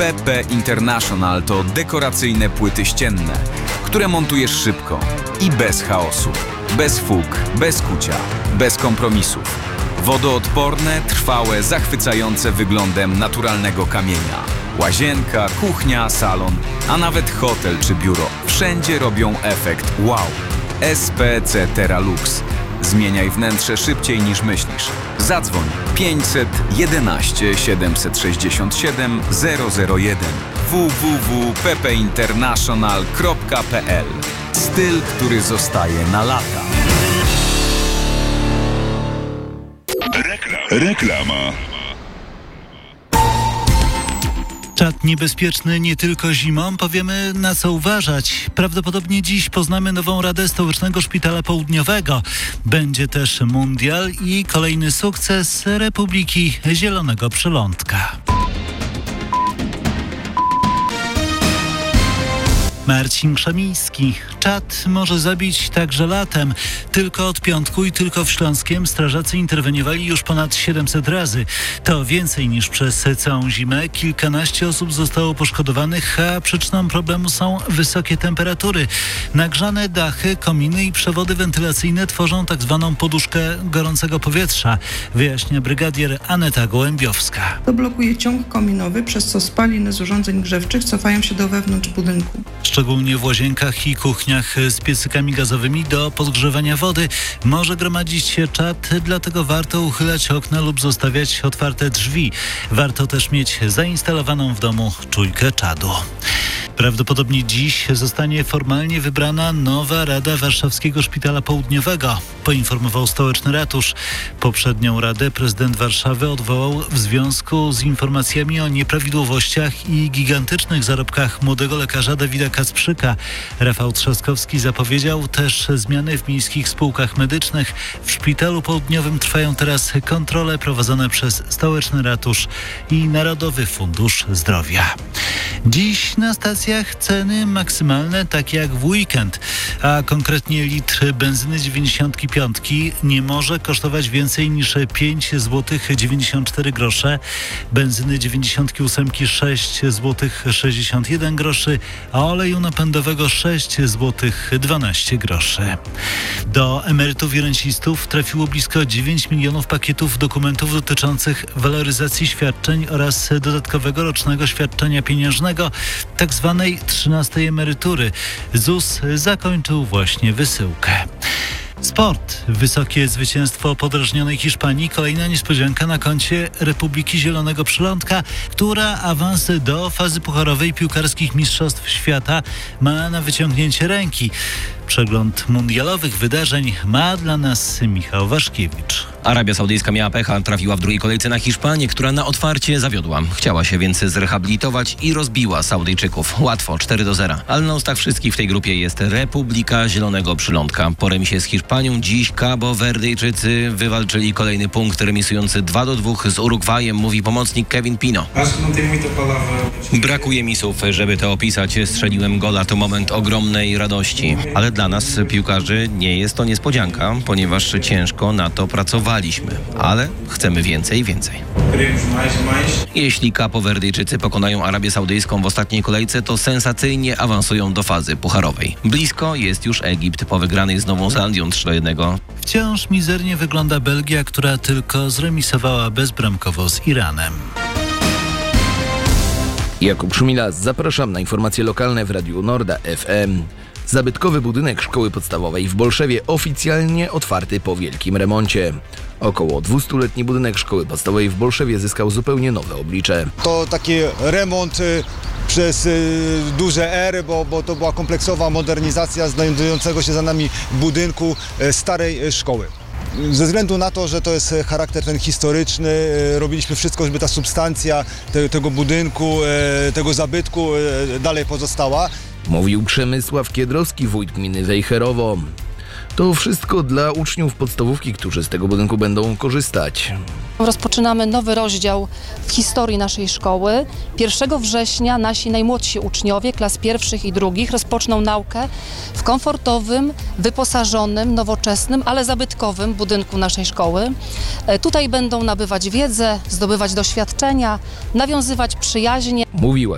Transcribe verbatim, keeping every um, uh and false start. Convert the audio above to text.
P P International to dekoracyjne płyty ścienne, które montujesz szybko i bez chaosu, bez fug, bez kucia, bez kompromisów. Wodoodporne, trwałe, zachwycające wyglądem naturalnego kamienia. Łazienka, kuchnia, salon, a nawet hotel czy biuro. Wszędzie robią efekt wow. S P C Terralux. Zmieniaj wnętrze szybciej niż myślisz. Zadzwoń pięćset jedenaście siedemset sześćdziesiąt siedem zero zero jeden w w w kropka p p international kropka p l. Styl, który zostaje na lata. Reklama. Czad niebezpieczny nie tylko zimą, powiemy na co uważać. Prawdopodobnie dziś poznamy nową radę Stołecznego Szpitala Południowego. Będzie też mundial i kolejny sukces Republiki Zielonego Przylądka. Marcin Krzemiński. Czad może zabić także latem. Tylko od piątku i tylko w Śląskiem strażacy interweniowali już ponad siedemset razy. To więcej niż przez całą zimę. Kilkanaście osób zostało poszkodowanych, a przyczyną problemu są wysokie temperatury. Nagrzane dachy, kominy i przewody wentylacyjne tworzą tak zwaną poduszkę gorącego powietrza, wyjaśnia brygadier Aneta Gołębiowska. To blokuje ciąg kominowy, przez co spaliny z urządzeń grzewczych cofają się do wewnątrz budynku. Szczególnie w łazienkach i kuchniach z piecykami gazowymi do podgrzewania wody może gromadzić się czad, dlatego warto uchylać okna lub zostawiać otwarte drzwi. Warto też mieć zainstalowaną w domu czujkę czadu. Prawdopodobnie dziś zostanie formalnie wybrana nowa Rada Warszawskiego Szpitala Południowego, poinformował stołeczny ratusz. Poprzednią radę prezydent Warszawy odwołał w związku z informacjami o nieprawidłowościach i gigantycznych zarobkach młodego lekarza Dawida Kacprzyka. Rafał Trzaskowski zapowiedział też zmiany w miejskich spółkach medycznych. W Szpitalu Południowym trwają teraz kontrole prowadzone przez stołeczny ratusz i Narodowy Fundusz Zdrowia. Dziś na stacjach ceny maksymalne, takie jak w weekend, a konkretnie litr benzyny dziewięćdziesiąt pięć nie może kosztować więcej niż pięć złotych dziewięćdziesiąt cztery grosze, benzyny dziewięćdziesiąt osiem sześć złotych sześćdziesiąt jeden groszy, a oleju napędowego sześć złotych dwanaście groszy. Do emerytów i rencistów trafiło blisko dziewięć milionów pakietów dokumentów dotyczących waloryzacji świadczeń oraz dodatkowego rocznego świadczenia pieniężnego, tak zwanej trzynastej emerytury. Z u s zakończył właśnie wysyłkę. Sport. Wysokie zwycięstwo podrażnionej Hiszpanii. Kolejna niespodzianka na koncie Republiki Zielonego Przylądka, która awans do fazy pucharowej piłkarskich mistrzostw świata ma na wyciągnięcie ręki. Przegląd mundialowych wydarzeń ma dla nas Michał Waszkiewicz. Arabia Saudyjska miała pecha, trafiła w drugiej kolejce na Hiszpanię, która na otwarcie zawiodła. Chciała się więc zrehabilitować i rozbiła Saudyjczyków. Łatwo, cztery do zera. Ale na ustach wszystkich w tej grupie jest Republika Zielonego Przylądka. Po remisie z Hiszpanią dziś Cabo Verdejczycy wywalczyli kolejny punkt, remisujący dwa do dwóch z Urugwajem, mówi pomocnik Kevin Pino. Brakuje mi słów, żeby to opisać. Strzeliłem gola, to moment ogromnej radości. Ale dla nas, piłkarzy, nie jest to niespodzianka, ponieważ ciężko na to pracowaliśmy. Ale chcemy więcej i więcej. Jeśli Kapowerdyjczycy pokonają Arabię Saudyjską w ostatniej kolejce, to sensacyjnie awansują do fazy pucharowej. Blisko jest już Egipt po wygranej z Nową Zelandią trzy do jednego. Wciąż mizernie wygląda Belgia, która tylko zremisowała bezbramkowo z Iranem. Jakub Szumila, zapraszam na informacje lokalne w Radiu Norda F M. Zabytkowy budynek szkoły podstawowej w Bolszewie oficjalnie otwarty po wielkim remoncie. Około dwustuletni budynek szkoły podstawowej w Bolszewie zyskał zupełnie nowe oblicze. To taki remont y, przez y, duże R, bo, bo to była kompleksowa modernizacja znajdującego się za nami budynku y, starej y, szkoły. Ze względu na to, że to jest charakter ten historyczny, robiliśmy wszystko, żeby ta substancja te, tego budynku, tego zabytku dalej pozostała. Mówił Przemysław Kiedrowski, wójt gminy Wejherowo. To wszystko dla uczniów podstawówki, którzy z tego budynku będą korzystać. Rozpoczynamy nowy rozdział w historii naszej szkoły. pierwszego września nasi najmłodsi uczniowie klas pierwszych i drugich rozpoczną naukę w komfortowym, wyposażonym, nowoczesnym, ale zabytkowym budynku naszej szkoły. Tutaj będą nabywać wiedzę, zdobywać doświadczenia, nawiązywać przyjaźnie. Mówiła